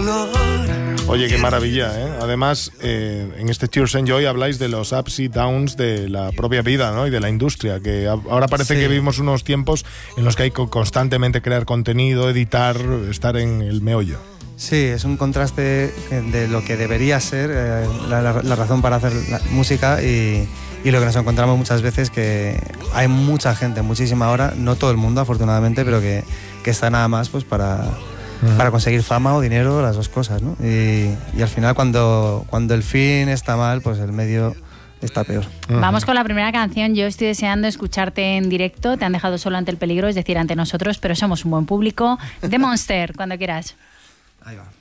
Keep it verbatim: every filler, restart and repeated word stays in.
dolor. Oye, qué maravilla, ¿eh? Además, eh, en este Tears and Joy habláis de los ups y downs de la propia vida, ¿no? Y de la industria, que ahora parece Sí. que vivimos unos tiempos en los que hay que constantemente crear contenido, editar, estar en el meollo. Sí, es un contraste de lo que debería ser eh, la, la, la razón para hacer la música y, y lo que nos encontramos muchas veces, que hay mucha gente, muchísima ahora, no todo el mundo afortunadamente, pero que, que está nada más pues para... para conseguir fama o dinero, las dos cosas, ¿no? Y, y al final cuando, cuando el fin está mal, pues el medio está peor. Vamos con la primera canción. Yo estoy deseando escucharte en directo. Te han dejado solo ante el peligro, es decir, ante nosotros, pero somos un buen público. The Monster, cuando quieras. Ahí va.